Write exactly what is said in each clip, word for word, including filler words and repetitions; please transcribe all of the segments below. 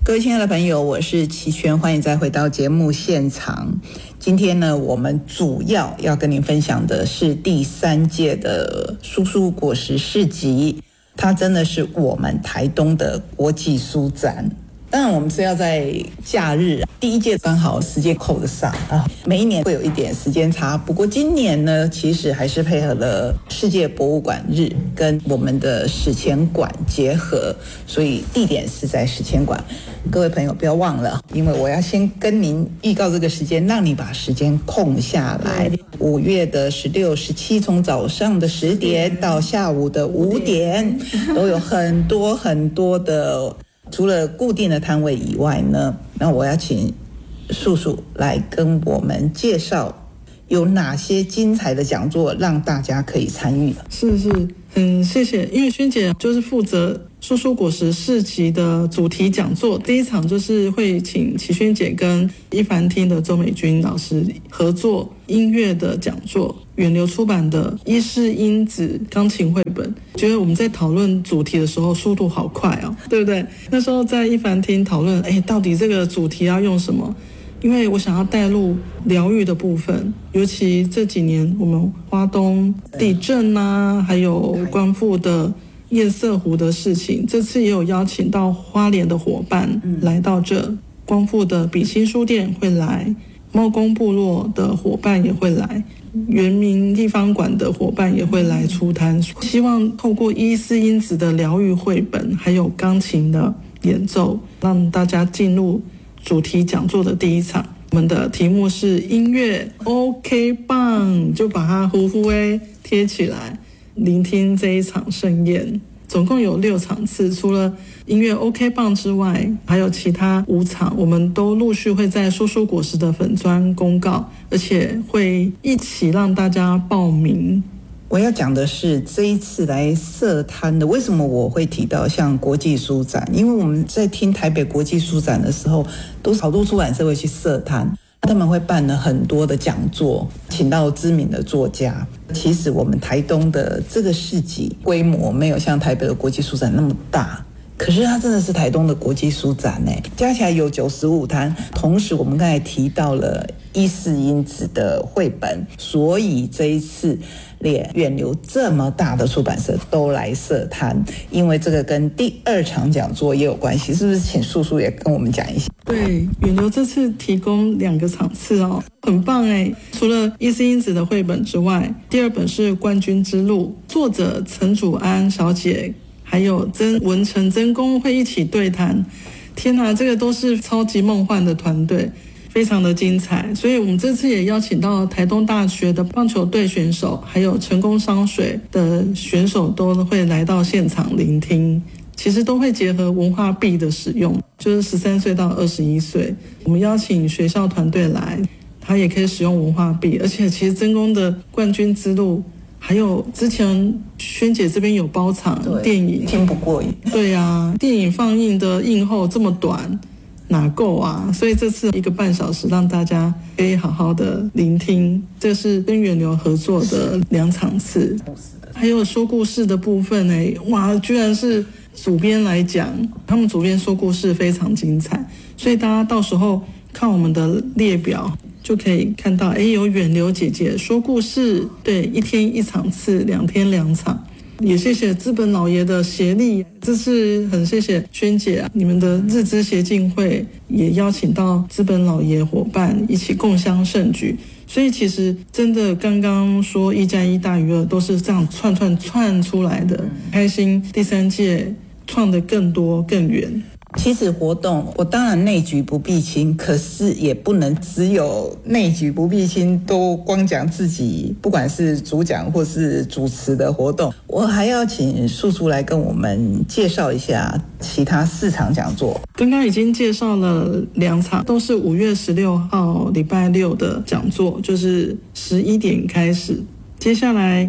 各位亲爱的朋友，我是齐全，欢迎再回到节目现场。今天呢，我们主要要跟您分享的是第三届的蔬蔬果实市集，它真的是我们台东的国际书展。当然我们是要在假日，第一届刚好时间扣得上啊，每一年会有一点时间差，不过今年呢，其实还是配合了世界博物馆日跟我们的史前馆结合，所以地点是在史前馆。各位朋友不要忘了，因为我要先跟您预告这个时间，让你把时间空下来。五月的十六、十七，从早上的十点到下午的五点，都有很多很多的。除了固定的摊位以外呢，那我要请素素来跟我们介绍有哪些精彩的讲座让大家可以参与。 是是，嗯，谢谢。因为萱姐就是负责蔬蔬果实市集的主题讲座，第一场就是会请齐萱姐跟一凡厅的周美君老师合作音乐的讲座，远流出版的伊势英子钢琴绘本。觉得我们在讨论主题的时候速度好快哦，对不对？那时候在一凡厅讨论，哎，到底这个主题要用什么？因为我想要带入疗愈的部分，尤其这几年我们花东地震啊，还有光复的堰塞湖的事情，这次也有邀请到花莲的伙伴来到这，光复的比心书店会来，猫公部落的伙伴也会来，原民地方馆的伙伴也会来出摊，希望透过伊势英子的疗愈绘本还有钢琴的演奏，让大家进入主题讲座的第一场。我们的题目是音乐 OK 棒，就把它呼呼诶贴起来，聆听这一场盛宴。总共有六场次，除了音乐 OK 棒之外，还有其他五场，我们都陆续会在蔬蔬果实的粉专公告，而且会一起让大家报名。 我要讲的是这一次来设摊的，为什么我会提到像国际书展？因为我们在听台北国际书展的时候，都是好多出版社会去设摊，他们会办了很多的讲座，请到知名的作家。其实我们台东的这个市集规模没有像台北的国际书展那么大，可是它真的是台东的国际书展耶，加起来有九十五摊。同时我们刚才提到了伊势英子的绘本，所以这一次连远流这么大的出版社都来设摊，因为这个跟第二场讲座也有关系，是不是请素素也跟我们讲一下？ 对，远流这次提供两个场次哦，很棒哎！除了伊势英子的绘本之外，第二本是《冠军之路》，作者陈祖安小姐还有曾文成曾公会一起对谈。天哪，这个都是超级梦幻的团队，非常的精彩。所以我们这次也邀请到台东大学的棒球队选手，还有成功商水的选手都会来到现场聆听。其实都会结合文化币的使用，就是十三岁到二十一岁，我们邀请学校团队来，他也可以使用文化币。而且其实真公的冠军之路，还有之前萱姐这边有包场电影， 听不过瘾。 对啊，电影放映的映后这么短哪够啊？所以这次一个半小时让大家可以好好的聆听，这是跟远流合作的两场次。还有说故事的部分诶，哇，居然是主编来讲，他们主编说故事非常精彩，所以大家到时候看我们的列表就可以看到，诶，有远流姐姐说故事，对，一天一场次，两天两场。也谢谢资本老爷的协力，这次很谢谢萱姐啊，你们的日资协进会也邀请到资本老爷伙伴一起共襄盛举。所以其实真的刚刚说一加一大于二都是这样串串串出来的，开心第三届创得更多更远。 其实活动我当然内举不避亲，可是也不能只有内举不避亲都光讲自己，不管是主讲或是主持的活动，我还要请素素来跟我们介绍一下其他四场讲座。 刚刚已经介绍了两场，都是五月十六号礼拜六的讲座，就是十一点开始。接下来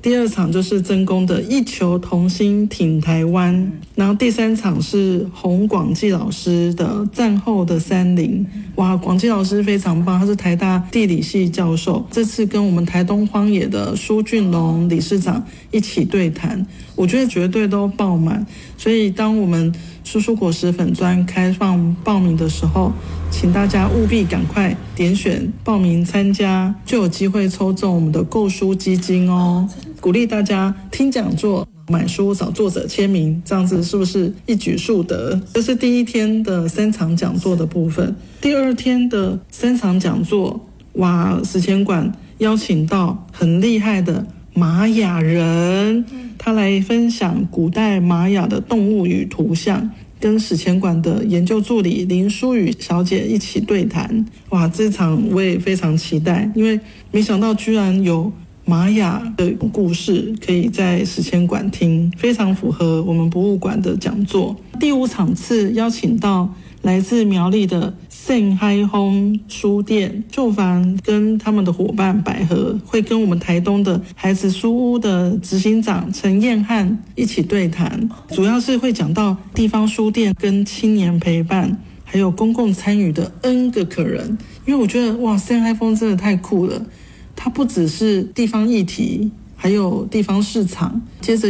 第二场就是曾公的一球同心挺台湾，然后第三场是洪广济老师的战后的山林。哇，广济老师非常棒，他是台大地理系教授，这次跟我们台东荒野的苏俊龙理事长一起对谈，我觉得绝对都爆满。所以当我们叔叔果实粉专开放报名的时候，请大家务必赶快点选报名参加，就有机会抽中我们的购书基金哦。鼓励大家听讲座、买书、找作者签名，这样子是不是一举数得？这是第一天的三场讲座的部分。第二天的三场讲座，哇，史前馆邀请到很厉害的玛雅人，他来分享古代玛雅的动物与图像，跟史前馆的研究助理林淑雨小姐一起对谈。哇，这场我也非常期待，因为没想到居然有玛雅的故事可以在史前馆听，非常符合我们博物馆的讲座。第五场次邀请到来自苗栗的圣嗨烘书店，就凡跟他们的伙伴百合会跟我们台东的孩子书屋的执行长陈彦翰一起对谈，主要是会讲到地方书店跟青年陪伴还有公共参与的 N 个可能。因为我觉得哇，圣嗨烘真的太酷了，它不只是地方议题，还有地方市场，接着